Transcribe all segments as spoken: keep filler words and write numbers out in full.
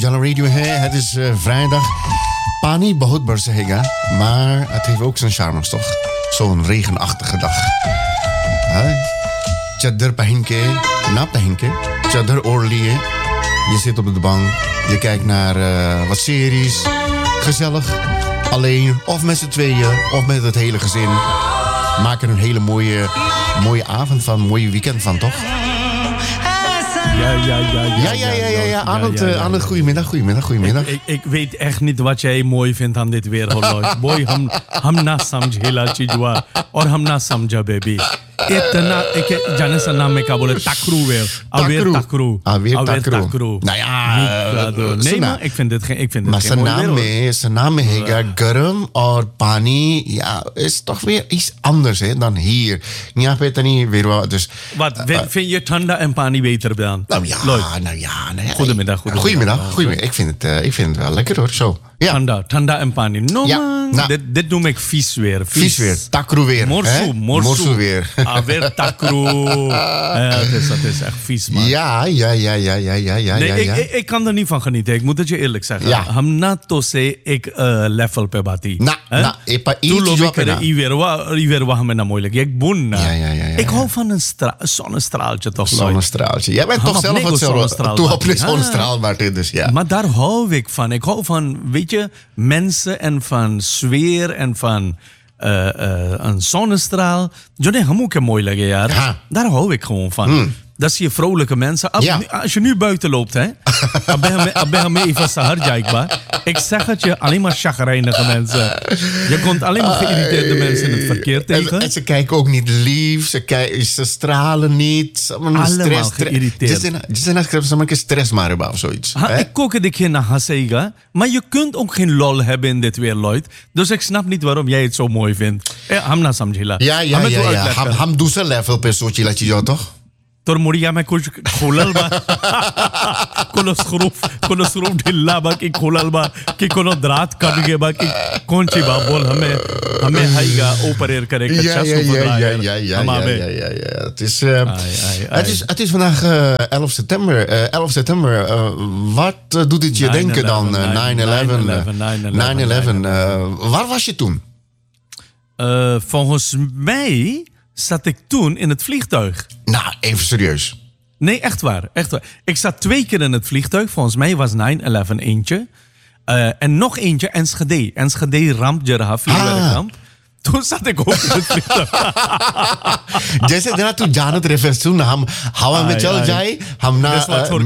Jalan Radio है. Het is uh, vrijdag. Pani बहुत बरसेगा, maar het heeft ook zijn charmes toch? Zo'n regenachtige dag. Chadder पहन के, ना पहन के, chadder ओढ़ लिए. Je zit op de bank, je kijkt naar uh, wat series. Gezellig, alleen of met z'n tweeën of met het hele gezin. Maak er een hele mooie, mooie avond van, een mooie weekend van, toch? Ja, ja, ja. Ja, ja, ja, ja. ja. Arnold, ja, ja, ja, ja. Arnold, goedemiddag, goedemiddag, goedemiddag. Ik, ik, ik weet echt niet wat jij mooi vindt aan dit weer, Lloyd. Boy, हम हम ना समझेला चीजवा और हम ना समझा बेबी. इतना एक जाने सा नाम में क्या बोले takru weer. Alweer takru. Alweer takru. Nou ja, nee, maar ik vind dit geen, ik vind dit maar geen mooi weer. Maar zijn naam is garam और पानी, ja, is toch weer iets anders hè, dan hier. Ja, weet je niet weer wat. Dus, wat uh, vind je thanda en pani beter dan? Nou ja, Lloyd. nou ja. Nee, Goedemiddag, goedemiddag. Goedemiddag, goedemiddag. Ik vind het, uh, ik vind het wel lekker hoor, zo. Ja. Thanda, thanda en pani. No ja, man, nou, dit, dit noem ik vies weer. Vies, vies weer, takru weer. Morsu, morsu. Morsu weer. Ah, weer takru. Ja, dat is, dat is echt vies, man. Ja, ja, ja, ja, ja, ja, ja. Nee, ja, ik, ja. ik, ik kan er niet van genieten. Ik moet het je eerlijk zeggen. Ja. Hamna to se ik uh, level pe bati. Na, na, epa Toen loop ik er ieder wat me na moeilijk. Ik boen. Ja, ja, ja, ja, ik hou van een stra- zonnestraaltje toch, Lloyd? Zonnestraaltje. Jij bent toch zelf wat zonnestraal. Toe op een zonnestraal, Martin, dus ja. Maar daar hou ik van. Ik hou van, weet je, mensen en van sfeer en van uh, uh, een zonnestraal. Johnny, hamu ke mooi leggen, ja. Daar hou ik gewoon van. Hmm. Dat zie je vrolijke mensen. Ab, ja. Als je nu buiten loopt, hè. Ik zeg het je, alleen maar chagrijnige mensen. Je komt alleen maar geïrriteerde mensen in het verkeer tegen. En, en ze kijken ook niet lief. Ze, kijken, ze stralen niet. Ze allemaal stress, geïrriteerd. Ze zijn een stress maar of zoiets. Ha, ik kook het keer naar Hasega. Maar je kunt ook geen lol hebben in dit weer, Lloyd. Dus ik snap niet waarom jij het zo mooi vindt. Hamna samjila. Ja, ja, ja. ja, ja. Ham, ham doet ze level per soortje laat je jou toch? Door Moria met Kolalba. Kono schroef, kono schroef ढिल्ला बा कि खोललबा कि कोनो द्रात काट के बा कि कौन सी बा बोल हमें हमें हाईगा ऑपरेट करे कच्चा super ja, ja, ja, ja, ja, ja, ja, ja. Het is, uh, ai, ai, ai. Het is, het is vandaag uh, elf september. Uh, elf september. Uh, wat uh, doet het je nine denken eleven, dan? Uh, nine eleven. nine eleven. Uh, waar was je toen? Uh, volgens mij zat ik toen in het vliegtuig. Nou, even serieus. Nee, echt waar, echt waar. Ik zat twee keer in het vliegtuig. Volgens mij was nine eleven eentje. Uh, en nog eentje, Enschede. Enschede ramp, Jerha, vuurwerkramp. Ah. Toen zat ik ook in het vliegtuig. जैसे जरा तू जानत रहे फिर सुन हम हवा में चल जाए हम ना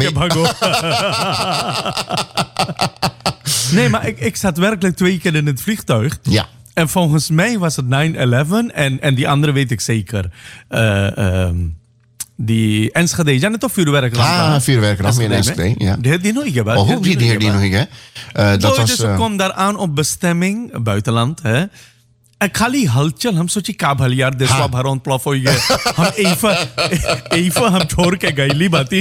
Nee, maar ik, ik zat werkelijk twee keer in het vliegtuig. Ja. En volgens mij was het nine eleven en, en die andere weet ik zeker. Uh, um, die Enschede, ja, net toch vuurwerkramp? Ah, vuurwerkramp in Enschede, ja. De heer die nog hebben. Oh, hoe die heer die nog hebben? Uh, dat was... Dus ik kom daar aan op bestemming, buitenland, hè. En खाली हलचल हम सोची का भल यार देशवा भरोन प्लॉफ हो गया हम एफा एफा हम छोड़ के गईली बाती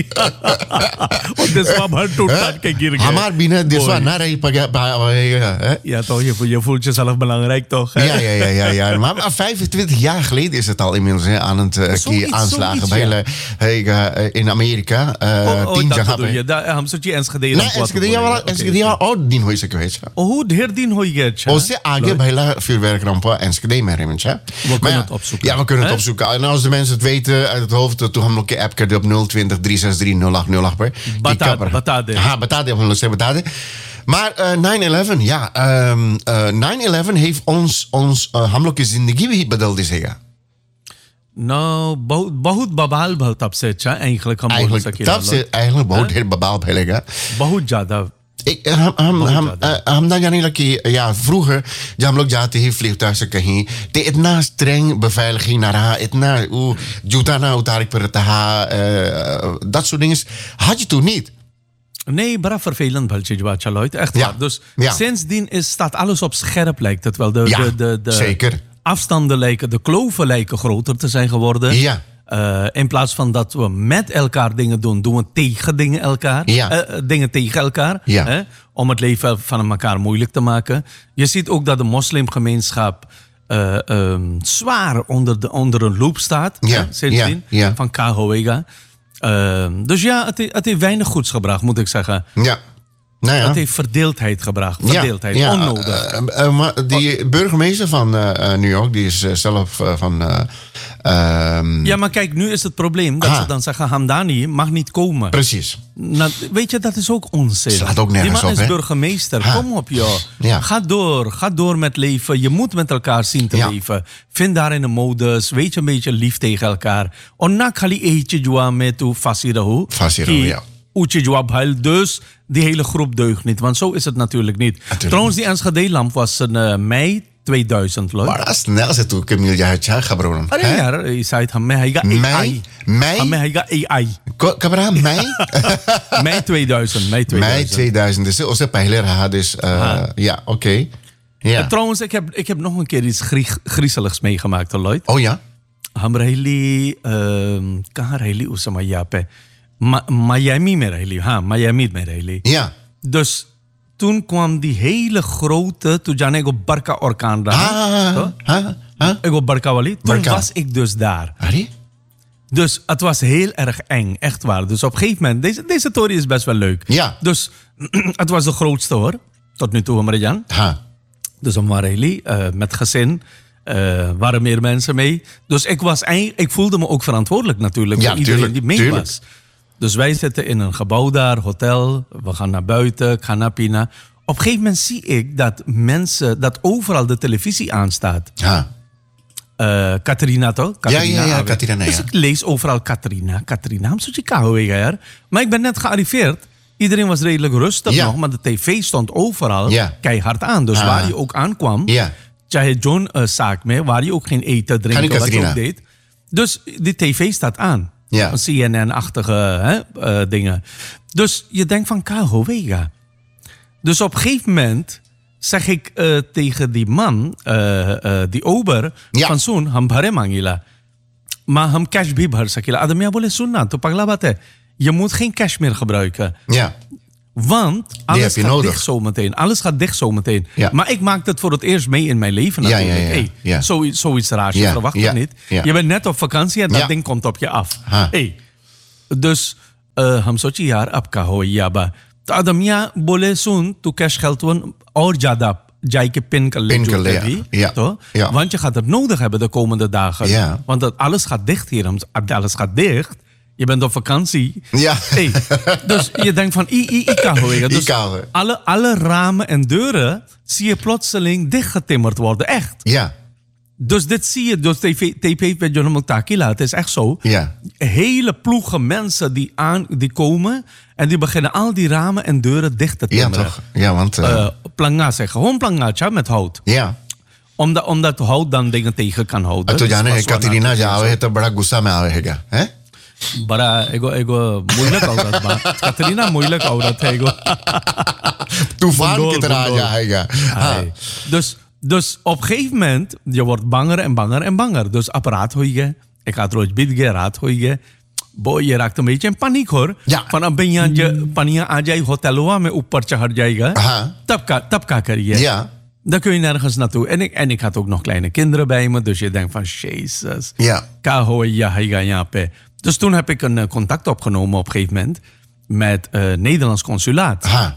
और देशवा भर टूट टाट के गिर गए हमार बिना देशवा ना रही पगा ja toch je je voelt jezelf belangrijk toch ja ja ja ja ja maar vijfentwintig jaar geleden is het al inmiddels hè, aan het uh, keer aanslagen bij ja. hey, uh, in Amerika tien jaar bedoel je हम सोची Enschede nee Enschede ja wel Enschede ja oh din hoई सके है oh ढेर दिन हो गया अच्छा उससे आगे भैला vuurwerkramp Enschede meer in, hè? We kunnen ja, het opzoeken. Ja, we kunnen het He? opzoeken. En als de mensen het weten uit het hoofd, toen hebben we een app op nul twintig drie zes drie nul acht nul acht per. Batade, batade. Ja, batade, we gaan batade. Maar uh, nine eleven, ja, um, uh, nine eleven heeft ons ons uh, हम लोग की जिंदगी बदल दी सेगा. Nou, बहुत बहुत बवाल बहुत तब से अच्छा eigenlijk हम बोल सके. तब से eigenlijk बहुत ढेर बवाल फैलेगा. बहुत ज़्यादा. Ik, हम हम हम हम ना जाने लगे या vroeger जब हम लोग जाते हैं vliegtuig से कहीं तो इतना streng beveiliging ना रहा इतना वो जूता ना उतार पर रहा dat soort dingen had je toen niet. Nee, maar vervelend baltje wat je Lloyd. Echt ja. waar. Dus ja. sindsdien is, staat alles op scherp lijkt het wel. De, ja, de, de, de zeker. Afstanden lijken, de kloven lijken groter te zijn geworden. Ja. Uh, in plaats van dat we met elkaar dingen doen, doen we tegen dingen elkaar. Ja. Uh, dingen tegen elkaar. Ja. Hè, om het leven van elkaar moeilijk te maken. Je ziet ook dat de moslimgemeenschap uh, um, zwaar onder, de, onder een loep staat. Ja. Hè, sindsdien. Ja. Ja. Van Kahowega. Uh, dus ja, het, het heeft weinig goeds gebracht, moet ik zeggen. Ja. Nou ja. Dat heeft verdeeldheid gebracht. Verdeeldheid, ja, ja. onnodig. Uh, uh, uh, maar die burgemeester van uh, New York, die is uh, zelf uh, van... Uh, um... Ja, maar kijk, nu is het probleem dat ah. ze dan zeggen... Hamdani mag niet komen. Precies. Nou, weet je, dat is ook onzin. Slaat ook nergens op, Die man is hè? burgemeester. Ha. Kom op, joh. Ja. Ga door. Ga door met leven. Je moet met elkaar zien te ja. leven. Vind daarin een modus. Weet je, een beetje lief tegen elkaar. Onnak hali eetje jua met u fasirahu. Fasirahu, ja. Uche jua dus die hele groep deugt niet. Want zo is het natuurlijk niet. Natuurlijk. Trouwens, die Enschede-lamp was in uh, mei tweeduizend. Leuk. Maar dat snel is het ook. Camille, je hebt het gebroken. Aरे यार, ये शायद हमें हैगा A I. Mei? हमें हैगा A I. Kabra, mei? mei tweeduizend. Mei tweeduizend. mei tweeduizend. Dus dat is pehले रहा. Dus uh, ja, oké. Okay. Ja. Uh, trouwens, ik heb, ik heb nog een keer iets grie- griezeligs meegemaakt, Lloyd. Oh ja? हम रही uh, कहाँ रही उस समय यहाँ पे Ma- Miami में रही. हाँ, Miami में रही. Ja. Dus toen kwam die hele grote, toen Jane ego barka orkaan daar. Ego barka wali. Toen Barka. was ik dus daar. Harry? Dus het was heel erg eng, echt waar. Dus op een gegeven moment, deze, deze story is best wel leuk. Ja. Dus het was de grootste hoor, tot nu toe, Marijan. Ha. Dus om Mareli, uh, met gezin, uh, waren meer mensen mee. Dus ik, was, ik voelde me ook verantwoordelijk natuurlijk Ja, voor iedereen tuurlijk, die mee tuurlijk. was. Dus wij zitten in een gebouw daar, hotel. We gaan naar buiten, ik ga naar Pina. Op een gegeven moment zie ik dat mensen, dat overal de televisie aanstaat. Ha. Uh, Katrina toch? Ja, ja, ja, Katrina, Dus ja. ik lees overal Katrina, Katrina. I'm zo'n kahouwega. Maar ik ben net gearriveerd. Iedereen was redelijk rustig Ja. nog, maar de tv stond overal Ja. keihard aan. Dus Ah. waar je ook aankwam, Ja. Chahe John uh, zaak mee, waar je ook geen eten, drinken, Geen wat je Katrina. ook deed. Dus die tv staat aan. Ja. C N N-achtige hè, uh, dingen. Dus je denkt van kahouwega. Dus op een gegeven moment zeg ik uh, tegen die man, uh, uh, die ober, Ja. van zo'n, ham bhare mangila. Maar ham cash bhi bhar sakila. Adam ya bole sunna, to pagla baat hai. Je moet geen cash meer gebruiken. Ja. Want alles heb je gaat nodig. dicht zometeen. Alles gaat dicht zometeen. Ja. Maar ik maakte het voor het eerst mee in mijn leven Ja, natuurlijk. ja, ja, Hey, ja. zoiets, zoiets raars, je Ja, verwacht ja, het niet. ja. Je bent net op vakantie en dat Ja. ding komt op je af. Ha. Hey. Dus uh, हम सोची यार अब का हो या बा तो आदम यहाँ बोले सुन तू कैश geld वन और ज्यादा जाई के पिन कर ले Pin जो kan le- भी ja. तो Ja. want je gaat het nodig hebben de komende dagen Ja. want dat alles gaat dicht hier alles gaat dicht je bent op vakantie Ja. hey, dus je denkt van i i i kan hoor dus kan. alle alle ramen en deuren zie je plotseling dichtgetimmerd worden echt Ja. dus dit zie je, dus T V bij John Multakila, het is echt zo. Ja. Hele ploegen mensen die, aan, die komen en die beginnen al die ramen en deuren dicht te Ja, timmeren. toch? Ja, want... Uh, Uh, planga zeggen, gewoon plangaatje met hout. ja. Omdat, omdat hout dan dingen tegen kan houden. तो जाने Dus कतरीना जावे है तो बड़ा गुस्सा में आवेगा हैं बड़ा एगो एगो moeilijk औरत बा कतरीना moeilijk औरत है एगो तूफान Bundol, की तरह आ bundol. जाएगा Hey. Dus, dus op een gegeven moment, je wordt banger en banger en banger. Dus apparaat hoor je. Ik had rood bidge, raad hoor je. Boy, je raakt een beetje in paniek hoor. Ja. Van अब यहाँ je paniek आ जाए hotelवा में ऊपर चढ़ जाएगा. हाँ. तब का तब का करिए. Ja. Dan kun je nergens naartoe. En ik, en ik had ook nog kleine kinderen bij me. Dus je denkt van, jezus. Ja. Ka hoor je, hij ga ja pe. Dus toen heb ik een uh, contact opgenomen op een gegeven moment met uh, Nederlands consulaat. हाँ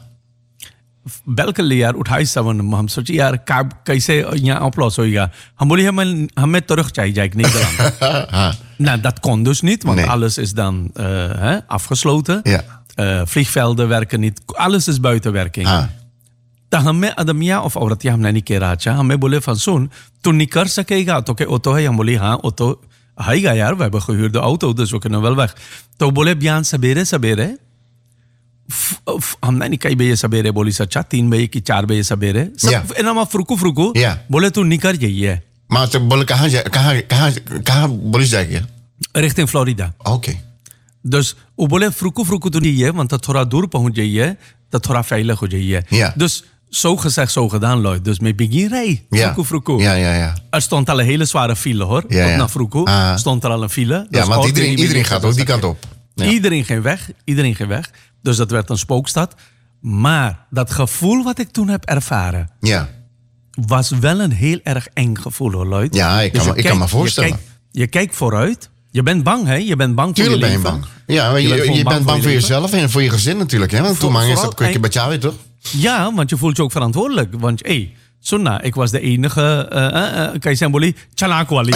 बेल कर लिया यार उठाई सवन हम सोचे यार का कैसे यहाँ अपलॉस होगा हम बोले हमें हमें terug चाहिए एक Nederland. हाँ Nou, dat kon dus niet, want Nee. alles is dan uh, hè, afgesloten. Ja. Uh, vliegvelden werken niet, alles is buiten werking. हाँ तो हमें अदमिया of औरतिया हमने नहीं कह रहा था हमें बोले van सुन तू नहीं कर सकेगा तो के ऑटो है हम बोले हाँ ऑटो आएगा यार we hebben gehuurde auto dus we kunnen wel weg तो बोले बयान सवेरे सवेरे हमने नहीं कई बजे सवेरे बोली सच्चा तीन बजे की चार बजे सवेरे Yeah. सब इनामा फ्रुकू फ्रुकू Yeah. बोले तू निकल जाइए maar te बोले कहाँ जा कहाँ कहाँ कहाँ बोली जाएगी richting Florida. Okay Dus we बोले फ्रुकू फ्रुकू तो नहीं है want dat थोड़ा दूर पहुंच जाइए तो थोड़ा veilig हो जाइए. Ja. Dus zo gezegd zo gedaan Lloyd. Dus met begin rij Ja. फ्रुकू फ्रुकू. Ja, ja, ja. Er stond al een hele zware file hoor. Ja, Tot ja. naar Vroeko Ah. stond er al een file. Ja, Dus want hoorde iedereen, niet iedereen meer gaat dat ook die dat- kant op. Ja. Iedereen ging weg. Iedereen ging weg. Dus dat werd een spookstad. Maar dat gevoel wat ik toen heb ervaren Ja. was wel een heel erg eng gevoel hoor Lloyd. Ja, ik kan je me- ik kan me kijkt- voorstellen. Je kijkt, je kijkt vooruit Je bent bang, hè? Je bent bang Tuurlijk voor je ben je leven. bang. Ja, je, je, bent, je bent bang voor jezelf en voor je gezin natuurlijk. Hè? Want Voor, toen man is vooral, dat kwekje bij jou, toch? Ja, want je voelt je ook verantwoordelijk. Want, hé, hey, Sunna, ik was de enige... Uh, uh, uh, kan je zeggen, Boli? Chalakwali.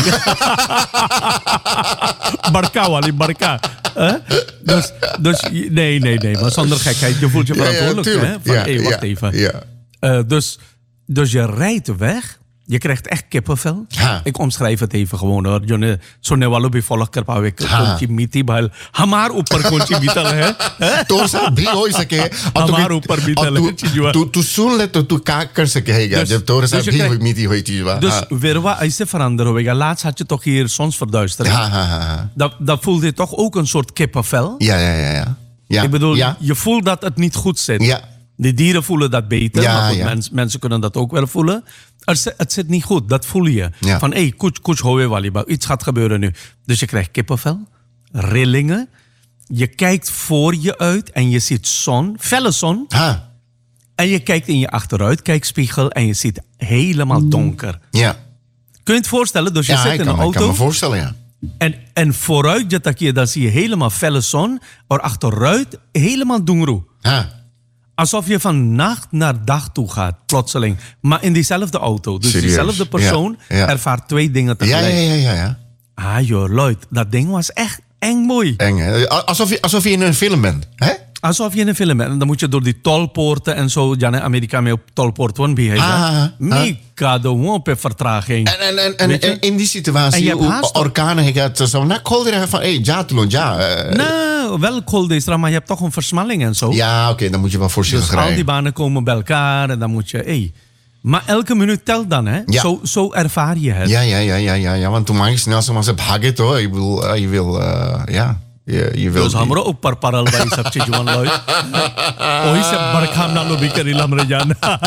Barka, Wali, Barka. Uh? Dus, dus, nee, nee, nee. Maar zonder gekheid, je voelt je verantwoordelijk. Ja, ja, hè? Van, ja, hé, hey, wacht ja, even. Ja. Uh, dus, dus je rijdt weg. Je krijgt echt kippenvel. Ha. Ik omschrijf het even gewoon hoor. Jonne, sonne walu bi volg kar pawe konchi miti bhal. Hamar upar konchi bital hai. तो सब भी हो सके और हमारे ऊपर भी तले चीज हुआ। तू तू सुन ले तो तू क्या कर सकेगा जब तोरे साथ भी हुई मीठी हुई चीज हुआ Dus weer wat ऐसे verander होगा. Laatst had je toch hier zonsverduistering. Ja, ja, ja. Dat, dat voelde je toch ook een soort kippenvel. Ja, ja, ja, ja. Ja. Ik bedoel, ja. je voelt dat het niet goed zit. Ja. De dieren voelen dat beter, Ja, maar goed, ja. mens, mensen kunnen dat ook wel voelen. Er zit- het zit niet goed, dat voel je. Ja. Van, hé, hey, kuch, kuch howe waliba, iets gaat gebeuren nu. Dus je krijgt kippenvel, rillingen. Je kijkt voor je uit en je ziet zon, felle zon. Ha. En je kijkt in je achteruitkijkspiegel en je ziet helemaal donker. Ja. Kun je het voorstellen? Dus je Ja, zit ik in kan, een me- ik kan auto. me voorstellen, ja. En, en vooruit je takje, dan zie je helemaal felle zon. Maar achteruit helemaal donker. Ha. Alsof je van nacht naar dag toe gaat, plotseling. Maar in diezelfde auto. Dus Serieus? diezelfde persoon Ja, ja. ervaart twee dingen Ja, tegelijk. ja, ja, ja, ja. Ah joh, Lloyd, dat ding was echt eng mooi. Eng, hè? Alsof je, alsof je in een film bent, hè? Alsof je in een film bent. En dan moet je door die tolpoorten en zo. Ja, in Amerika mee op tolpoort one Ah, ah, ah. Mika de wompe vertraging. En, en, en, en, Weet je? en in die En situatie, je hebt hoe haast, toch? orkanen, ik had zo, nou, kolder even van, hé, hey, ja, toen, ja. eh, Nou, wel cold is er, maar je hebt toch een versmalling en zo. Ja, oké, dan moet je wel voorzichtig Dus al die rijden. banen komen bij elkaar en dan moet je... Hey. Maar elke minuut telt dan, hè? Ja. Zo, zo ervaar je het. Ja, ja, ja, ja, ja, ja, want toen mag je snel zoals ze hagen, hoor. Ik bedoel, eh, je wil, eh, ja, je, je wil... Dus hamro ook par paral bij सब चीज वन लोय ओही से बरखाम ना लो भी करी लमरे जान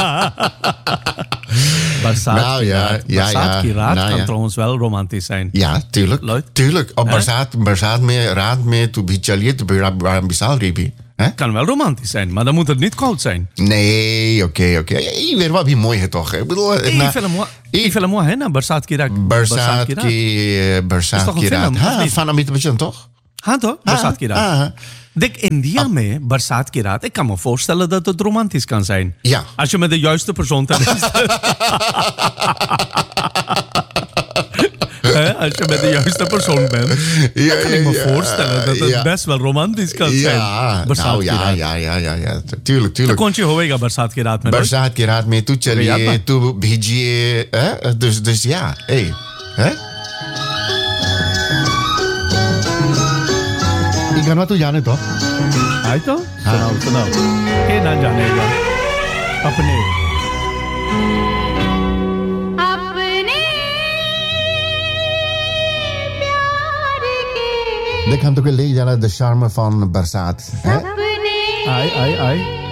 बरसात Nou की ja, रात ja, बरसात ja. की रात Nou kan ja. trouwens wel romantisch zijn. Ja, tuurlijk. Lloyd? Tuurlijk. Op बरसात बरसात में रात में तू भी चलिए तो फिर विशाल रही भी. Hè? Kan wel romantisch zijn, maar dan moet het niet koud zijn. Nee, oké, oké. Je weet wat wie mooi is toch? Ik bedoel, Hey, na- film moi, hey, film moi, hè, na बरसात की रात. बरसात रात. की बरसात toch een की film, रात. of हाँ, niet? van Amitabh Bachchan toch? हाँ तो, बरसात की रात. Ah, Dik, India mee, बरसात की रात. Ik kan me voorstellen dat het romantisch kan zijn. Ja. Als je met de juiste persoon thuis Hè, als je met de juiste persoon bent, Ja, dan kan ik me ja, voorstellen dat het ja. best wel romantisch kan zijn. Ja, बरसात nou की ja, रात. ja, ja, ja, ja. Tuurlijk, तो tuurlijk. कौन सी होएगा बरसात की रात में रोज? बरसात की रात में तू याद चलिए, ना? तू भीजिए. hè? Dus, dus ja, hey. Hè? Ik kan wat toe जाने toch? आई तो सुनाओ सुनाओ ये ना जानेगा अपने अपने प्यार के Dit kan toch een leeg de charme van Barsaat. Hè? अपने आई आई आई